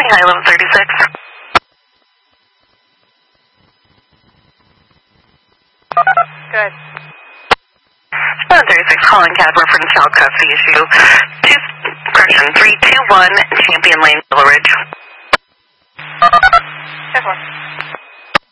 High 1136. 1136 calling cab reference child custody issue. 321 Champion Lane, Villa Ridge. 10-4.